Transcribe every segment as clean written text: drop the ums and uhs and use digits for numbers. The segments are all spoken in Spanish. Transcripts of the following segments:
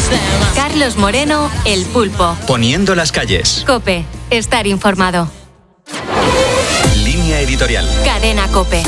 Carlos Moreno, El Pulpo. Poniendo las calles. COPE. Estar informado. Línea editorial. Cadena COPE.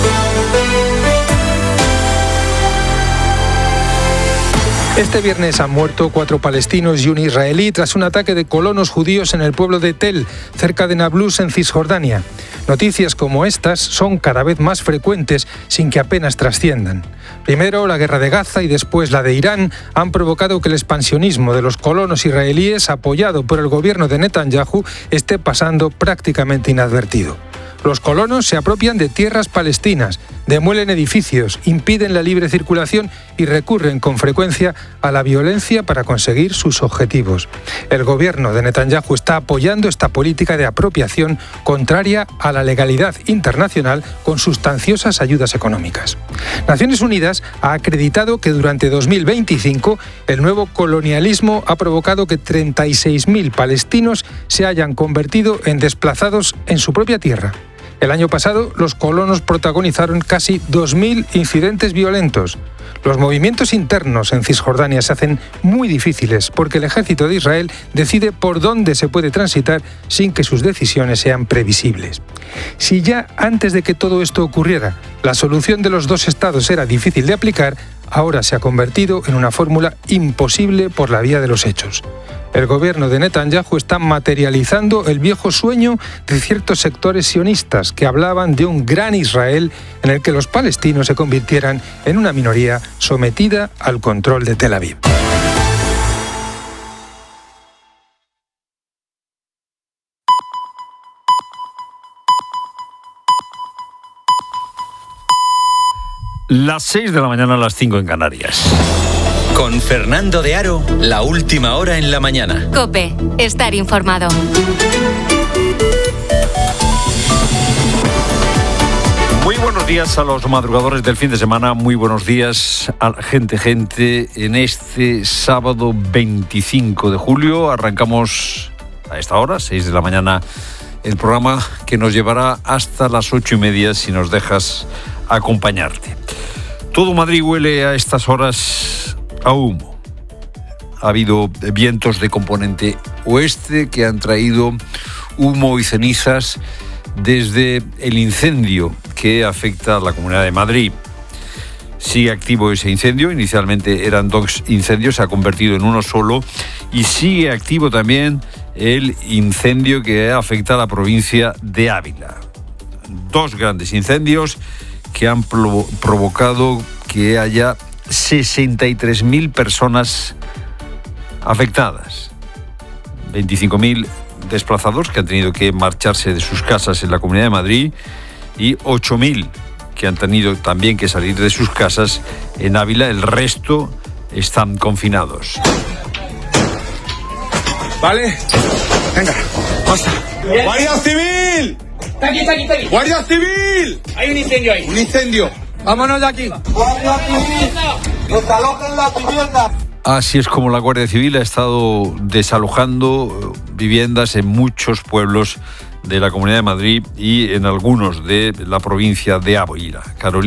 Este viernes han muerto 4 palestinos y un israelí tras un ataque de colonos judíos en el pueblo de Tel, cerca de Nablus, en Cisjordania. Noticias como estas son cada vez más frecuentes sin que apenas trasciendan. Primero la guerra de Gaza y después la de Irán han provocado que el expansionismo de los colonos israelíes, apoyado por el gobierno de Netanyahu, esté pasando prácticamente inadvertido. Los colonos se apropian de tierras palestinas, demuelen edificios, impiden la libre circulación y recurren con frecuencia a la violencia para conseguir sus objetivos. El gobierno de Netanyahu está apoyando esta política de apropiación contraria a la legalidad internacional con sustanciosas ayudas económicas. Naciones Unidas ha acreditado que durante 2025 el nuevo colonialismo ha provocado que 36.000 palestinos se hayan convertido en desplazados en su propia tierra. El año pasado, los colonos protagonizaron casi 2.000 incidentes violentos. Los movimientos internos en Cisjordania se hacen muy difíciles porque el ejército de Israel decide por dónde se puede transitar sin que sus decisiones sean previsibles. Si ya antes de que todo esto ocurriera, la solución de los 2 estados era difícil de aplicar, ahora se ha convertido en una fórmula imposible por la vía de los hechos. El gobierno de Netanyahu está materializando el viejo sueño de ciertos sectores sionistas que hablaban de un gran Israel en el que los palestinos se convirtieran en una minoría sometida al control de Tel Aviv. Las 6 de la mañana, a las 5 en Canarias. Con Fernando de Aro, la última hora en la mañana. COPE. Estar informado. Muy buenos días a los madrugadores del fin de semana. Muy buenos días a la gente. En este sábado 25 de julio arrancamos a esta hora, 6 de la mañana, el programa que nos llevará hasta las 8:30 si nos dejas acompañarte. Todo Madrid huele a estas horas a humo. Ha habido vientos de componente oeste que han traído humo y cenizas desde el incendio que afecta a la Comunidad de Madrid. Sigue activo ese incendio, inicialmente eran 2 incendios, se ha convertido en uno solo, y sigue activo también el incendio que afecta a la provincia de Ávila. 2 grandes incendios que han provocado que haya 63.000 personas afectadas, 25.000 desplazados que han tenido que marcharse de sus casas en la Comunidad de Madrid y 8.000 que han tenido también que salir de sus casas en Ávila. El resto están confinados. Vale, venga, basta. ¡Guardia Civil! Está aquí. ¡Guardia Civil! Hay un incendio ahí. Un incendio. Vámonos de aquí. ¡Guardia Civil! ¡Desalojen la vivienda! Así es como la Guardia Civil ha estado desalojando viviendas en muchos pueblos de la Comunidad de Madrid y en algunos de la provincia de Ávila. Carolina.